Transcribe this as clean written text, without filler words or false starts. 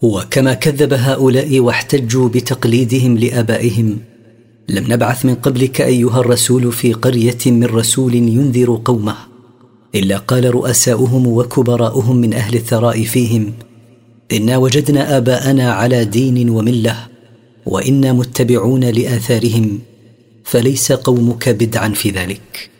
وكما كذب هؤلاء واحتجوا بتقليدهم لآبائهم، لم نبعث من قبلك أيها الرسول في قرية من رسول ينذر قومه إلا قال رؤساؤهم وكبراؤهم من أهل الثراء فيهم: إنا وجدنا آباءنا على دين وملة وإنا متبعون لآثارهم، فليس قومك بدعا في ذلك.